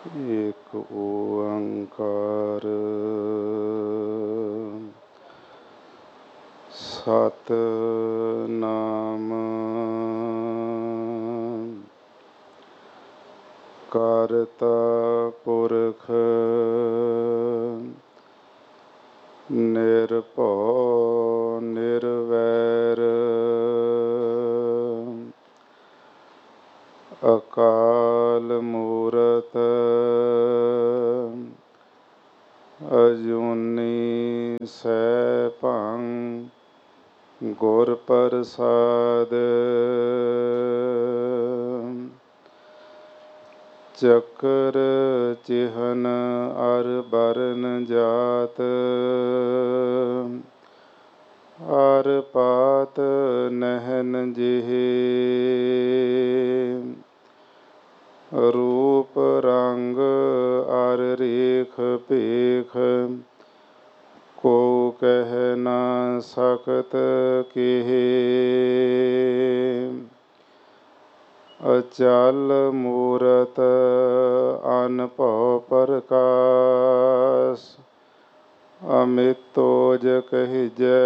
ਏਕ ਓੰਕਾਰ ਸਤਿਨਾਮ ਕਰਤਾ ਪੁਰਖ ਨਿਰਭਉ ਨਿਰਵੈਰ ਅਕਾਲ ਮੂਰਤ ਅਜੂਨੀ ਸੈਭੰ ਗੁਰ ਪ੍ਰਸਾਦ ਚੱਕਰ ਚਿਹਨ ਅਰ ਬਰਨ ਜਾਤ ਅਰ ਪਾਤ ਨਹਿਨ ਜਿਹੇ ਰੂਪ ਰੰਗ ਅਰ ਰੇਖ ਭੇਖ ਕੋ ਕਹਿ ਨਾ ਸਕਤ ਕੇਹੇ ਅਚਲ ਮੂਰਤ ਅਨਭਉ ਪ੍ਰਕਾਸ਼ ਅਮਿਤੋਜ ਕਹਿਜੈ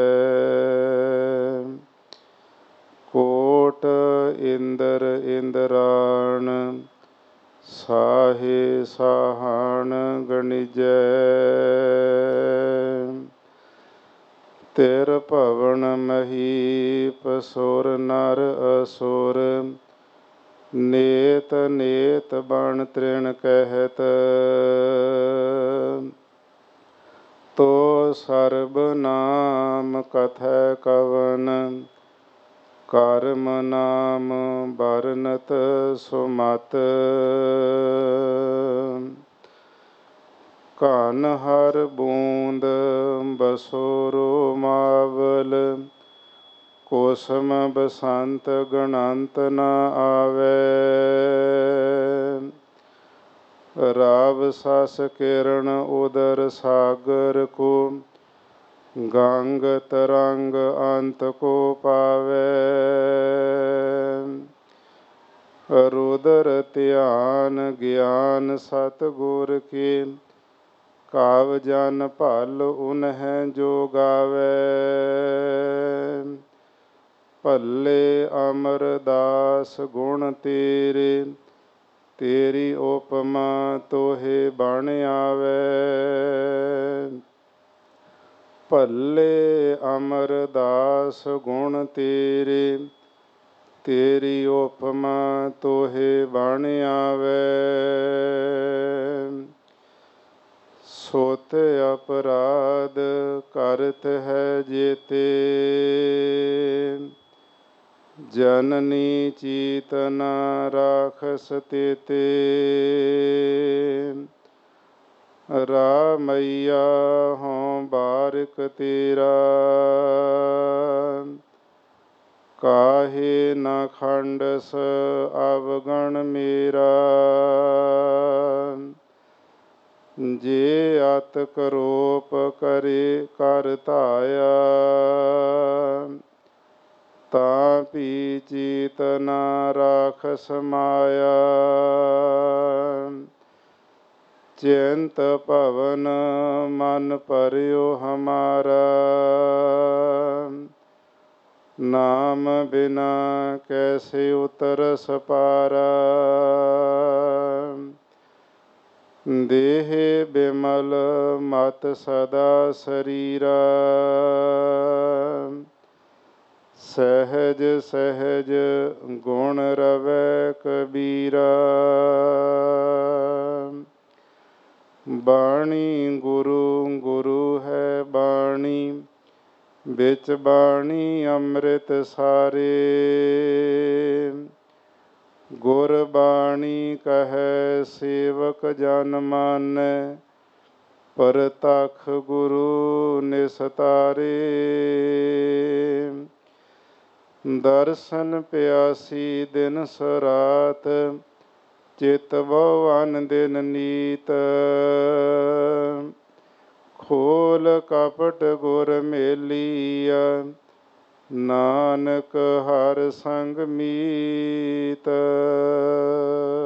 ਕੋਟ ਇੰਦਰ ਇੰਦਰਾਣ ਸਾਹੇ ਸਾਹਣ ਗਣਿਜੈ ਤਿਰ ਭਵਨ ਮਹੀਪ ਸੁਰ ਨਰ ਅਸੁਰ ਨੇਤ ਨੇਤ ਬਣ ਤ੍ਰਿਣ ਕਹਿਤ ਤੋ ਸਰਬ ਨਾਮ ਕਥੈ ਕਵਨ ਕਰਮ ਨਾਮ ਬਰਨਤ ਸੁਮਤ ਘਨ ਹਰ ਬੂੰਦ ਬਸੁਰੁ ਮਾਵਲ ਕੋਸਮ ਬਸੰਤ ਗਣੰਤ ਨ ਆਵੈ ਰਾਵ ਸਸ ਕਿਰਨ ਉਦਰ ਸਾਗਰ ਕੋ ਗੰਗ ਤਰੰਗ ਅੰਤ ਕੋ ਪਾਵੈ ਰੁਦਰ ਧਿਆਨ ਗਿਆਨ ਸਤਿਗੁਰ ਕੀ ਕਾਵ ਜਨ ਭਲ ਉਨਹਿ ਜੋ ਗਾਵੈ ਭੱਲੇ ਅਮਰਦਾਸ ਗੁਣ ਤੇਰੇ ਤੇਰੀ ਉਪਮਾ ਤੋਹੇ ਬਣ ਆਵੈ ਭੱਲੇ ਅਮਰਦਾਸ ਗੁਣ ਤੇਰੇ ਤੇਰੀ ਉਪਮਾ ਤੋਹੇ ਬਣ ਆਵੈ ਸੋਤ ਅਪਰਾਧ ਕਰਤ ਹੈ ਜੇਤੇ ਜਨਨੀ ਚੀਤ ਨ ਰਾਖਸ ਤੇਤੇ ਰਾਮਈਆ ਹੋਂ ਬਾਰਿਕ ਤੇਰਾ ਕਾਹੇ ਨ ਖੰਡਸ ਅਵਗਣ ਮੇਰਾ ਜੇ ਅਤ ਕਰੋਪ ਕਰੇ ਕਰ ਧਾਇਆ ਤਾਂ ਭੀ ਚੀਤ ਨ ਰਾਖਸ ਮਾਇਆ ਚਿੰਤ ਭਵਨ ਮਨ ਭਰਿਓ ਹਮਾਰਾ ਨਾਮ ਬਿਨਾ ਕੈਸੇ ਉਤਰਸ ਪਾਰਾ ਦੇਹ ਬਿਮਲ ਮਤ ਸਦਾ ਸਰੀਰਾ ਸਹਿਜ ਸਹਿਜ ਗੁਣ ਰਵੈ ਕਬੀਰਾ ਬਾਣੀ ਗੁਰੂ ਗੁਰੂ ਹੈ ਬਾਣੀ ਵਿੱਚ ਬਾਣੀ ਅੰਮ੍ਰਿਤ ਸਾਰੇ ਗੁਰ ਬਾਣੀ ਕਹੈ ਸੇਵਕ ਜਨ ਮਾਨੈ ਪਰਤਖ ਗੁਰੂ ਨਿਸਤਾਰੇ ਦਰਸ਼ਨ ਪਿਆਸੀ ਦਿਨ ਸਰਾਤ ਚਿਤ ਬਹੁ ਅਨ ਦਿਨ ਨੀਤ ਖੋਲ ਕਪਟ ਗੁਰ ਮੇਲੀਆ ਨਾਨਕ ਹਰ ਸੰਗ ਮੀਤ